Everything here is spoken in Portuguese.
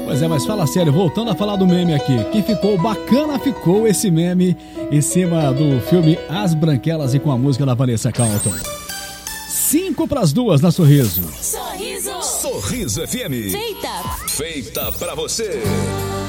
Pois é, mas fala sério, voltando a falar do meme aqui, que ficou bacana, ficou esse meme em cima do filme As Branquelas e com a música da Vanessa Carlton. 1:55 na Sorriso. Sorriso. Sorriso FM. Feita Feita pra você.